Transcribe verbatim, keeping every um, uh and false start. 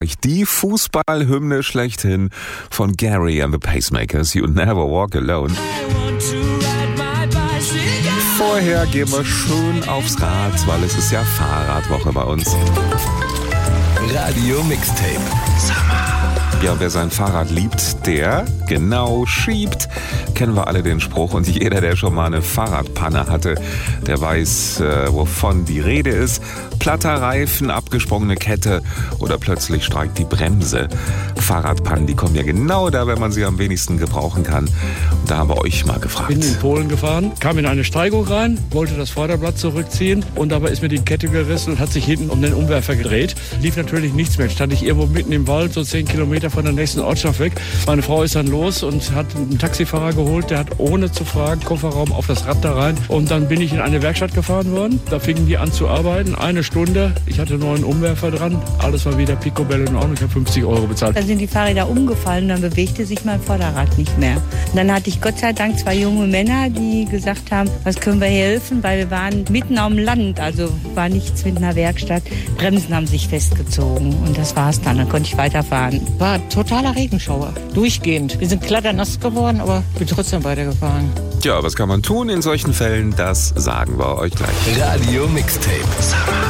Die Fußballhymne schlechthin von Gary and the Pacemakers, You Never Walk Alone. Vorher gehen wir schön aufs Rad, weil es ist ja Fahrradwoche bei uns. Radio Mixtape. Ja, wer sein Fahrrad liebt, der genau schiebt. Kennen wir alle den Spruch, und jeder, der schon mal eine Fahrradpanne hatte, der weiß, äh, wovon die Rede ist. Platter Reifen, abgesprungene Kette oder plötzlich streikt die Bremse. Fahrradpannen, die kommen ja genau da, wenn man sie am wenigsten gebrauchen kann. Und da haben wir euch mal gefragt. Bin in Polen gefahren, kam in eine Steigung rein, wollte das Vorderblatt zurückziehen und dabei ist mir die Kette gerissen und hat sich hinten um den Umwerfer gedreht. Lief natürlich nichts mehr. Stand ich irgendwo mitten im Wald, so zehn Kilometer von der nächsten Ortschaft weg. Meine Frau ist dann los und hat einen Taxifahrer geholt, der hat ohne zu fragen Kofferraum auf das Rad da rein. Und dann bin ich in eine Werkstatt gefahren worden. Da fingen die an zu arbeiten. Eine Stunde. Ich hatte einen neuen Umwerfer dran. Alles war wieder picobello in Ordnung. Ich habe fünfzig Euro bezahlt. Dann sind die Fahrräder umgefallen und dann bewegte sich mein Vorderrad nicht mehr. Und dann hatte ich Gott sei Dank zwei junge Männer, die gesagt haben, was können wir helfen, weil wir waren mitten am Land, also war nichts mit einer Werkstatt. Bremsen haben sich festgezogen und das war's dann. Dann konnte ich weiterfahren. War totaler Regenschauer, durchgehend. Wir sind klatternass geworden, aber bin trotzdem weitergefahren. Ja, was kann man tun in solchen Fällen? Das sagen wir euch gleich. Radio Mixtape.